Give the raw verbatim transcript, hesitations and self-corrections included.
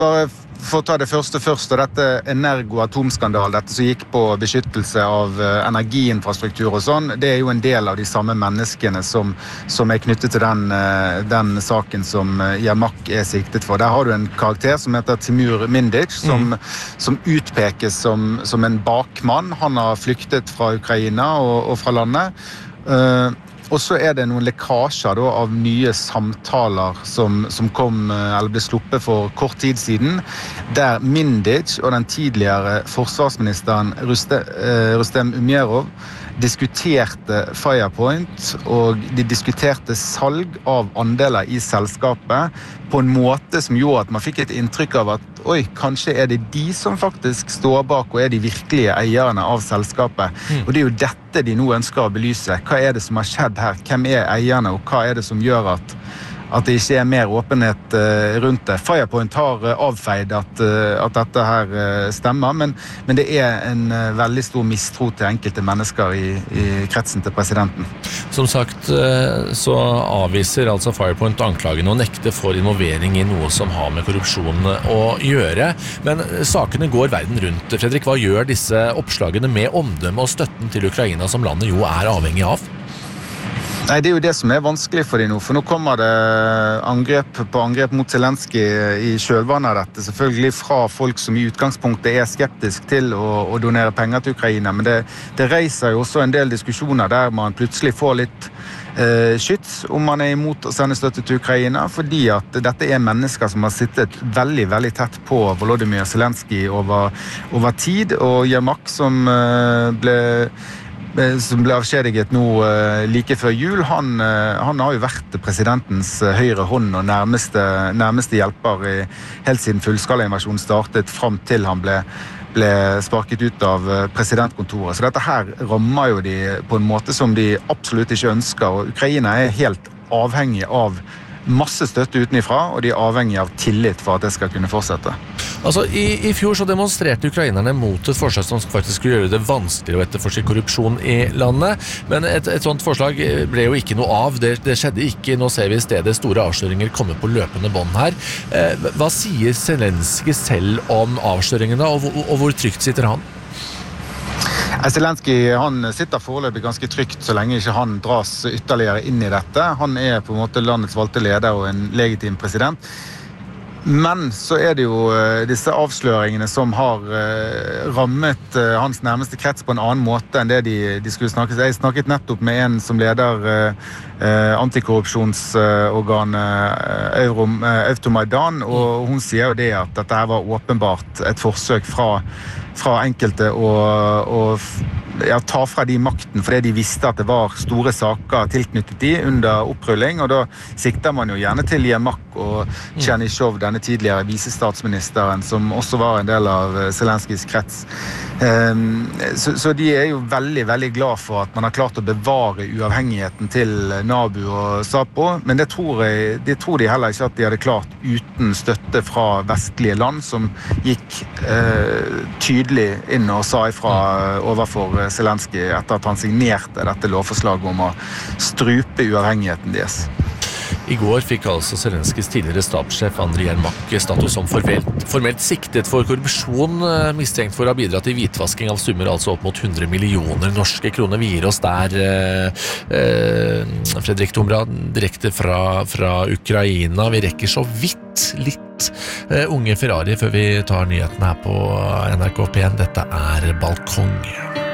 Bare for å ta det første først, og dette Energo-atomskandal, dette som gikk på beskyttelse av energiinfrastruktur og sånn, det er jo en del av de samme menneskene som, som er knyttet til den, den saken som Yermak er siktet for. Der har du en karakter som heter Timur Mindic, som, mm. som utpekes som, som en bakmann. Han har flyktet fra Ukraina og, og fra landet. Uh, Og så er det noen lekkasjer da, av nye samtaler som, som kom, eller ble sluppet for kort tid siden, der Mindic og den tidligere forsvarsministeren Rustem, eh, Rustem Umerov diskuterte Firepoint, og de diskuterte salg av andeler i selskapet på en måte som gjorde at man fikk et inntrykk av at oi, kanskje er det de som faktisk står bak og er de virkelige eierne av selskapet. Mm. Og det er jo dette de nå ønsker å belyse. Hva er det som har skjedd her? Hvem er eierne, og hva er det som gjør at at det ikke er mer åpenhet uh, rundt det. Firepoint har uh, avfeid at, uh, at dette her uh, stemmer, men, men det er en uh, veldig stor mistro til enkelte mennesker i, i kretsen til presidenten. Som sagt uh, så avviser altså Firepoint anklagene og nekter for involvering i noe som har med korrupsjon å gjøre. Men uh, sakene går verden rundt. Fredrik, hva gjør disse oppslagene med omdømme og støtten til Ukraina som landet jo er avhengig av? Nei, det er jo det som er vanskelig for de nå, for nå kommer det angrep på angrep mot Zelensky i kjølvannet av dette, selvfølgelig fra folk som i utgangspunktet er skeptisk til å, å donere penger til Ukraina, men det, det reiser jo også en del diskusjoner der man plutselig får litt eh, skyts om man er imot å sende støtte til Ukraina, fordi at dette er mennesker som har sittet veldig, veldig tett på Volodymyr Zelensky over, over tid, og Yermak som eh, ble som ble avskjediget nå uh, like før jul, han, uh, han har jo vært presidentens uh, høyre hånd og nærmeste, nærmeste hjelper i, helt siden fullskalainvasjonen startet frem til han ble, ble sparket ut av uh, presidentkontoret. Så dette her rammer jo de på en måte som de absolutt ikke ønsker, og Ukraina er helt avhengig av masse støtte utenifra, og de er avhengig av tillit for at det skal kunne fortsette. Altså, i, i fjor så demonstrerte ukrainerne mot et forslag som faktisk skulle gjøre det vanskeligere å etterforske korrupsjon i landet, men et, et sånt forslag ble jo ikke noe av. Det, det skjedde ikke. Nå ser vi i stedet store avsløringer komme på løpende bånd her. Eh, hva sier Zelensky selv om avsløringene, og, og, og hvor trygt sitter han? Zelensky han sitter foreløpig ganske trygt så lenge ikke han dras ytterligere inn i dette. Han er på en måte landets valgte leder og en legitim president. Men så er det jo disse avsløringene som har rammet hans nærmeste krets på en annen måte enn det de, de skulle snakke. Jeg snakket nettopp med en som leder eh, antikorrupsjonsorganet eh, Euromaidan, og hun sier jo det at dette her var åpenbart et forsøk fra, fra enkelte å, å ja, ta fra de makten, fordi de visste at det var store saker tilknyttet de under opprulling, og da sikter man jo gjerne til Yermak og Chernyshov, denne tidligere visestatsministeren, som også var en del av Zelenskys krets. Um, så, så de er jo veldig, veldig glad for at man har klart å bevare uavhengigheten til Nabu og Sapo, men det tror, jeg, det tror de heller ikke at de hadde klart uten støtte fra vestlige land, som gikk uh, tydelig inn og sa ifra overfor Zelensky etter at han signerte dette lovforslaget om å strupe uavhengigheten deres. I går fikk altså Zelenskys tidligere stabssjef Andriy Yermak status som formelt, formelt siktet for korrupsjon, mistenkt for å ha bidratt til hvitvasking av summer, altså opp mot hundre millioner norske kroner. Vi gir oss der, eh, Fredrik Tomra, direkte fra, fra Ukraina. Vi rekker så vidt litt eh, unge Ferrari før vi tar nyheten her på N R K P en. Dette er Balkong.